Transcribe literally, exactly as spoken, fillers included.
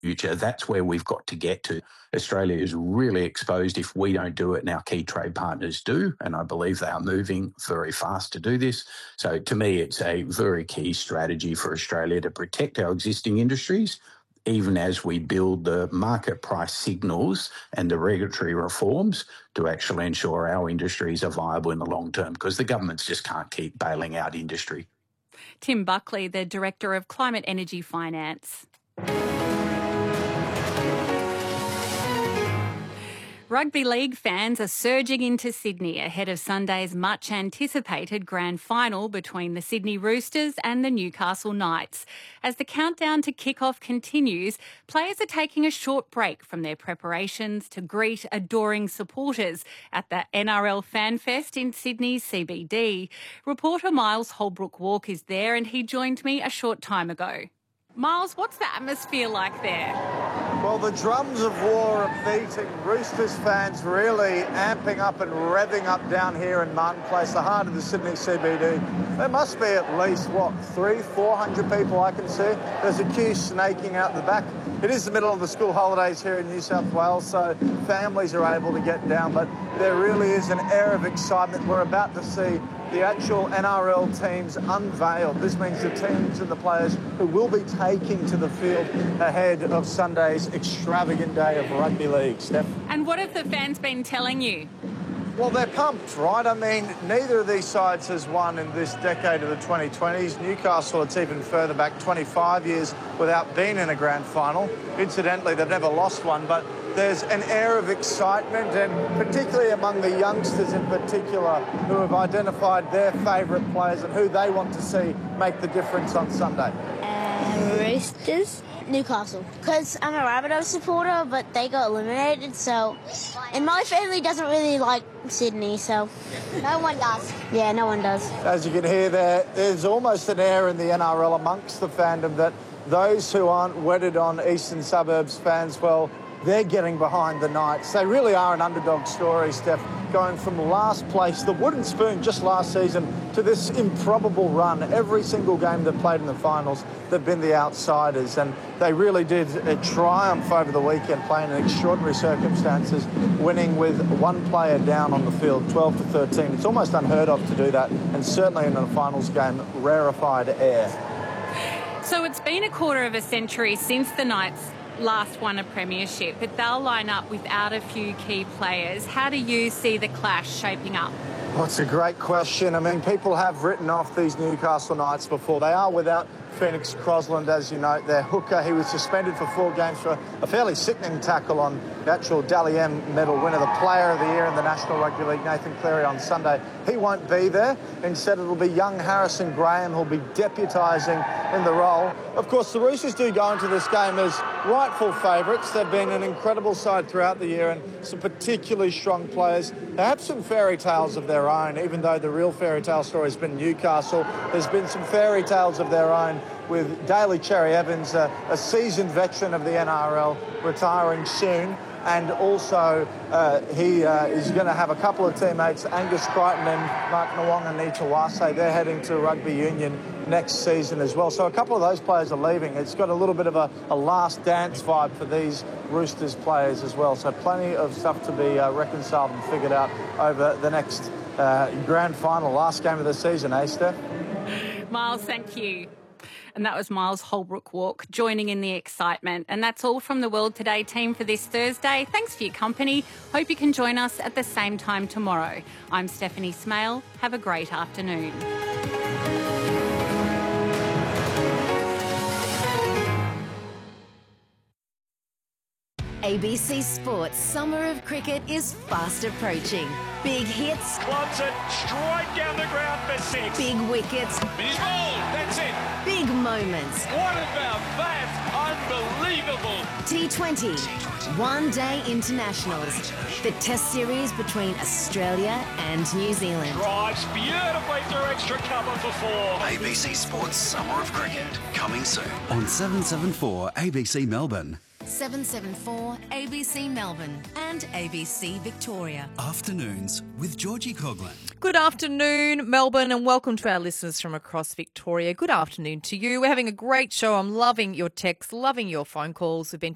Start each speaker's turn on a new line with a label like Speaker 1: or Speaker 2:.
Speaker 1: future. That's where we've got to get to. Australia is really exposed if we don't do it and our key trade partners do, and I believe they are moving very fast to do this. So to me, it's a very key strategy for Australia to protect our existing industries, even as we build the market price signals and the regulatory reforms to actually ensure our industries are viable in the long term, because the governments just can't keep bailing out industry.
Speaker 2: Tim Buckley, the Director of Climate Energy Finance. Rugby league fans are surging into Sydney ahead of Sunday's much-anticipated grand final between the Sydney Roosters and the Newcastle Knights. As the countdown to kick-off continues, players are taking a short break from their preparations to greet adoring supporters at the N R L Fan Fest in Sydney's C B D. Reporter Miles Holbrook-Walk is there and he joined me a short time ago. Miles, what's the atmosphere like there?
Speaker 3: Well, the drums of war are beating. Roosters fans really amping up and revving up down here in Martin Place, the heart of the Sydney C B D. There must be at least, what, three, four hundred people I can see. There's a queue snaking out the back. It is the middle of the school holidays here in New South Wales, so families are able to get down, but there really is an air of excitement. We're about to see the actual N R L teams unveiled. This means the teams and the players who will be taking to the field ahead of Sunday's extravagant day of rugby league. Steph?
Speaker 2: And what have the fans been telling you?
Speaker 3: Well, they're pumped, right? I mean, neither of these sides has won in this decade of the twenty twenties. Newcastle, it's even further back, twenty-five years without being in a grand final. Incidentally, they've never lost one, but there's an air of excitement, and particularly among the youngsters in particular, who have identified their favourite players and who they want to see make the difference on Sunday.
Speaker 4: Uh, Roosters. Newcastle, because I'm a Rabbitohs supporter, but they got eliminated, so... And my family doesn't really like Sydney, so... No one does. Yeah, no one does.
Speaker 3: As you can hear there, there's almost an air in the N R L amongst the fandom that those who aren't wedded on Eastern Suburbs fans, well, they're getting behind the Knights. They really are an underdog story, Steph, going from last place, the wooden spoon just last season, to this improbable run. Every single game they've played in the finals, they've been the outsiders, and they really did a triumph over the weekend, playing in extraordinary circumstances, winning with one player down on the field, twelve to thirteen. It's almost unheard of to do that, and certainly in a finals game, rarefied air.
Speaker 2: So it's been a quarter of a century since the Knights last won a premiership, but they'll line up without a few key players. How do you see the clash shaping up?
Speaker 3: Well, it's a great question. I mean, people have written off these Newcastle Knights before. They are without Phoenix Crosland, as you note, their hooker. He was suspended for four games for a fairly sickening tackle on the actual Dally M medal winner, the player of the year in the National Rugby League, Nathan Cleary, on Sunday. He won't be there. Instead, it'll be young Harrison Graham who'll be deputising in the role. Of course, the Roosters do go into this game as rightful favourites. They've been an incredible side throughout the year and some particularly strong players. They have some fairy tales of their own, even though the real fairy tale story has been Newcastle. There's been some fairy tales of their own with Daly Cherry Evans, a, a seasoned veteran of the N R L, retiring soon. And also, uh, he uh, is going to have a couple of teammates, Angus Crichton and Mark Nawonga-Nitawase. They're heading to rugby union next season as well. So a couple of those players are leaving. It's got a little bit of a, a last dance vibe for these Roosters players as well. So plenty of stuff to be uh, reconciled and figured out over the next uh, grand final, last game of the season, eh, Steph?
Speaker 2: Miles, thank you. And that was Miles Holbrook-Walk joining in the excitement. And that's all from the World Today team for this Thursday. Thanks for your company. Hope you can join us at the same time tomorrow. I'm Stephanie Smale. Have a great afternoon.
Speaker 5: A B C Sports Summer of Cricket is fast approaching. Big hits.
Speaker 6: Clubs it straight down the ground for six.
Speaker 5: Big wickets.
Speaker 6: He's bowled. That's it.
Speaker 5: Big moments.
Speaker 6: What about that? Unbelievable.
Speaker 5: T twenty. One Day Internationals. The Test Series between Australia and New Zealand.
Speaker 6: Drives beautifully through extra cover for four.
Speaker 7: A B C Sports Summer of Cricket. Coming soon on seven seven four A B C Melbourne.
Speaker 5: seven seven four A B C Melbourne and A B C Victoria.
Speaker 7: Afternoons with Georgie Coughlin.
Speaker 8: Good afternoon, Melbourne, and welcome to our listeners from across Victoria. Good afternoon to you. We're having a great show. I'm loving your texts, loving your phone calls. We've been